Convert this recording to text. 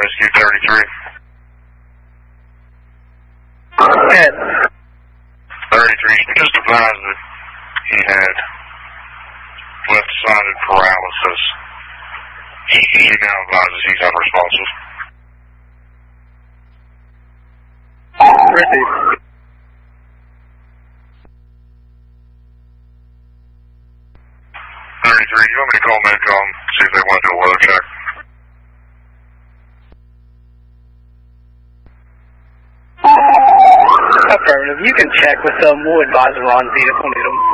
Rescue 33. Go ahead. 33, just advised that he had left-sided paralysis. He now advises he's unresponsive. Receive. 33, you want me to call Medcom, see if they want to do a weather check? Affirmative. You can check with them. We'll advise them on Zeta if we need them.